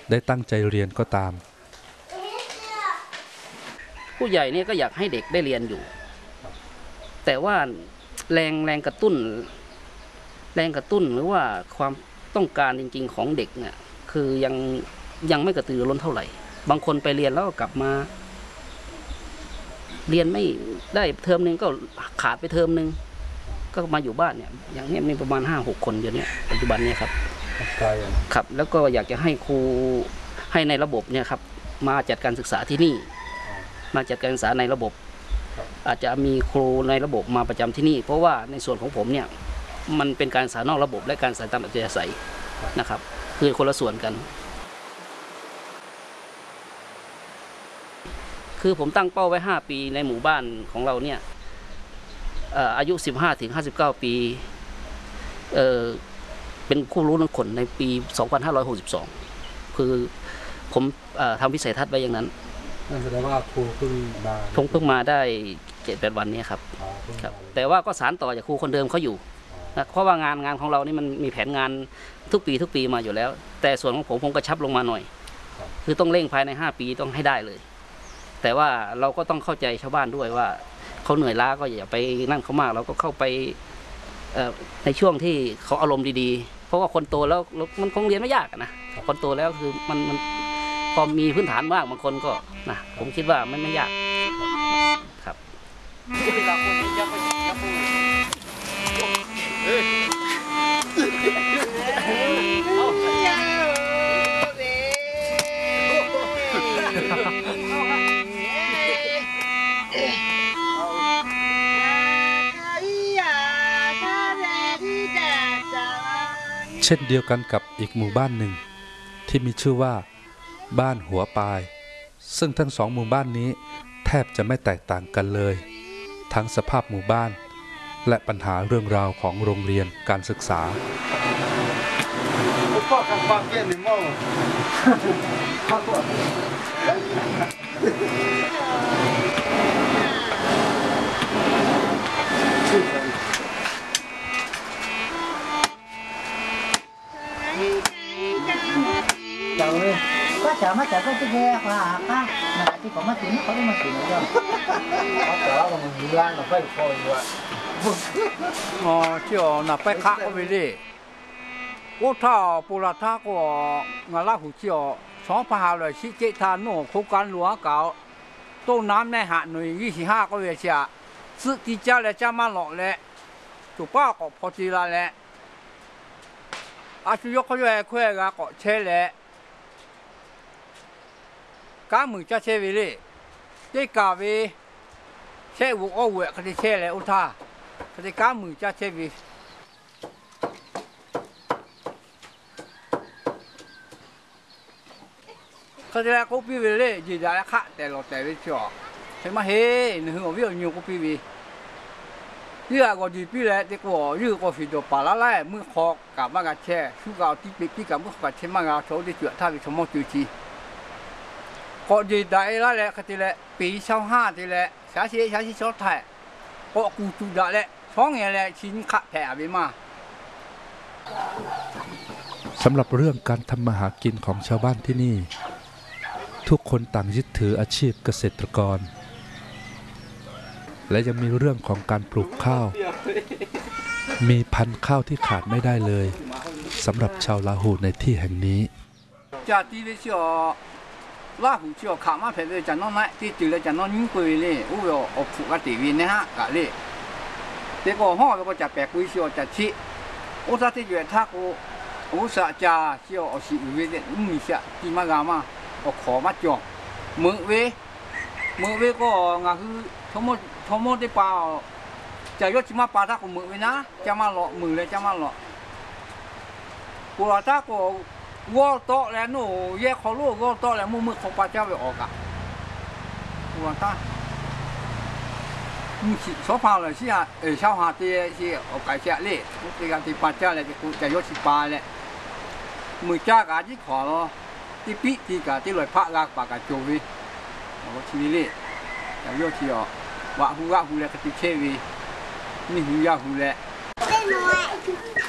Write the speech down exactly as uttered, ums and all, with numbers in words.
ได้ตั้งใจเรียนก็ตามผู้ใหญ่เนี่ยก็อยากให้เด็กได้เรียนอยู่แต่ว่าแรงแรงกระตุ้นแรงกระตุ้นหรือว่าความต้องการจริงๆของเด็กเนี่ยคือยังยังไม่กระตือรือร้นเท่าไหร่บางคนไปเรียนแล้วก็กลับมาเรียนไม่ได้เทอมนึงก็ขาดไปเทอมนึงก็มาอยู่บ้านเนี่ยอย่างนี้มีประมาณห้าหกคนเดี๋ยวนี้ปัจจุบันเนี่ยครับครับแล้วก็อยากจะให้ครูให้ในระบบเนี่ยครับมาจัดการศึกษาที่นี่มาจัดการศึกษาในระบบอาจจะมีครูในระบบมาประจำที่นี่เพราะว่าในส่วนของผมเนี่ยมันเป็นการศึกษานอกระบบและการศึกษาตามอัธยาศัยนะครับคือคนละส่วนกันคือผมตั้งเป้าไว้ห้าปีในหมู่บ้านของเราเนี่ยอายุสิบห้าถึงห้าสิบเก้าปีเอ่อเป็นผู้รู้ทั้งคนในปีสองพันห้าร้อยหกสิบสองคือผมทำวิสัยทัศน์ไว้อย่างนั้นนั่นแสดงว่าครูเพิ่งมาเพิ่งมาได้เจ็ดแปดวันนี้ครับครับแต่ว่าก็สานต่อจากครูคนเดิมเขาอยู่นะเพราะว่างานงานของเรานี่มันมีแผนงานทุกปีทุกปีมาอยู่แล้วแต่ส่วนของผมผมกระชับลงมาหน่อยคือต้องเร่งภายในห้าปีต้องให้ได้เลยแต่ว่าเราก็ต้องเข้าใจชาวบ้านด้วยว่าเขาเหนื่อยล้าก็อย่าไปนั่นเขามากเราก็เข้าไปในช่วงที่เขาอารมณ์ดีๆเพราะว่าคนโตแล้วมันคงเรียนไม่ยากนะคนโตแล้วคือมันมันพอมีพื้นฐานบ้างบางคนก็นะผมคิดว่ามันไม่ยากครับเช่นเดียวกันกับอีกหมู่บ้านหนึ่งที่มีชื่อว่าบ้านหัวปายซึ่งทั้งสองหมู่บ้านนี้แทบจะไม่แตกต่างกันเลยทั้งสภาพหมู่บ้านและปัญหาเรื่องราวของโรงเรียนการศึกษาก็จะมาจากก็จะแย่กว่าค่ะนะที่ผมมาถึงเขาได้มาถึงแล้วเขาจะเอามาหมู่บ้านเราไปคอยด้วยอ๋อเจ้าหน้าไปค้าก็ไปเลย我他布拉他个我拉胡椒สองพันห้าร้อยสิบเจ็ดท่านโน่โครงการหลวงเก่าต้นน้ำในหาดหน่วยยี่สิบห้าก็เวียเชียซื้อที่เจ้าและเจ้ามาหลอกและจุป้าก็พอดีละแหละอาชีพเขาอยู่ไอ้คุยกันก็เช่แหละการมือจะเช่ไปเลยได้กาไปเช่บุกเอาเวะเขาจะเช่เลยอุท่าเขาจะการมือจะเช่ไปเขาจะกูปีไปเลยจีจ่าข้าแต่เราแต่ไปจ่อใช่ไหมเฮ้หนึ่งหัววิ่งอยู่กูปีไปยี่ห้อก็จีปีเลยแต่กูยี่ห้อก็ฟิโดปลาละมือคอกับมากระเช่ชูกาวที่ปีปีกับมือกับเช่มากระโชว์ที่จุดท่าที่สมองจุดจีก็จีได้ละแหละเขาที่แหละปีเช้าห้าที่แหละเช้าสี่เช้าสี่เช้าไทยก็กูจุดได้แหละสองอย่างแหละชิ้นขาแผ่ไปมาสำหรับเรื่องการทำมาหากินของชาวบ้านที่นี่ทุกคนต่างยึดถืออาชีพเกษตรกรและยังมีเรื่องของการปลูกข้าวมีพันธุ์ข้าวที่ขาดไม่ได้เลยสำหรับชาวลาหูในที่แห่งนี้จากที่เชียวลาหูเชียวขามาเผยเลยจากน้องไม้ที่จุดเลยจากน้องยิ่งกุยเลยอู้ยออกผูกกติวินนะฮะกะเลยแต่ก็ห่อแล้วก็จะแปลกุยเชียวจะชี้อุตส่าห์ที่อยู่ท่ากูอุตส่าห์จะเชียวเอาสีวิเดนมีเสียที่มากามาก็ขอมาจ่อมือเวมือเวก็งาคือทั้งหมดทั้งหมดได้เปล่าจะยกชิมาปาท่าก็มือเวนะจะมาหล่อมือเลยจะมาหล่อกูว่าท่าก็วอลโตแล้วหนูแยกเขาลูกวอลโตแล้วมือมือของป้าเจ้าไปออกอ่ะกูว่าท่ามึงสองพันเลยสิฮะเออชาวหาตีสิออกไก่เสียเล่ทุกอย่างที่ป้าเจ้าเลยกูจะยกชิปาเลยมือจ้ากาที่ขอที่ปีที่กาที่ลอยพระลากปากกาโจวีเอาชีวิตเลยแต่ยอดที่อ่ะว่าหูว่าหูเลยก็ติเชวีนี่หูยาหูเลย